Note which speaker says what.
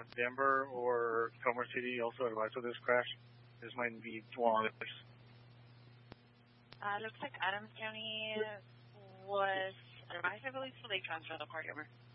Speaker 1: Denver or Commerce City also advised of this crash? This might be one of those.
Speaker 2: Looks like Adams County was advised, I believe, so they transferred the party over.